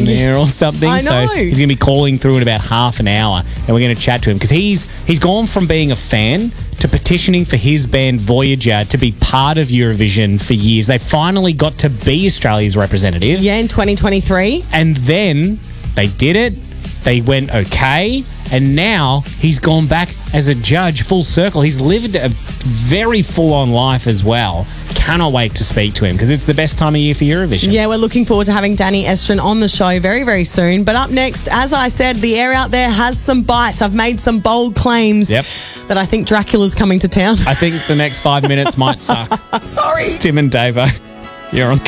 there or something. I know. So he's going to be calling through in about half an hour, and we're going to chat to him because he's gone from being a fan to petitioning for his band Voyager to be part of Eurovision for years. They finally got to be Australia's representative. Yeah, in 2023. And then they did it. They went okay. And now he's gone back as a judge full circle. He's lived a very full-on life as well. Cannot wait to speak to him because it's the best time of year for Eurovision. Yeah, we're looking forward to having Danny Estrin on the show very, very soon. But up next, as I said, the air out there has some bite. I've made some bold claims that I think Dracula's coming to town. I think the next 5 minutes might suck. Sorry. It's Tim and Davo. You're on